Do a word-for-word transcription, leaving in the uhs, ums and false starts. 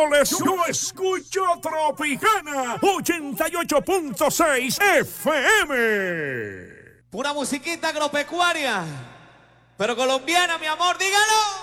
Yo escucho Tropicana ochenta y ocho punto seis F M. Pura musiquita agropecuaria, pero colombiana, mi amor, dígalo.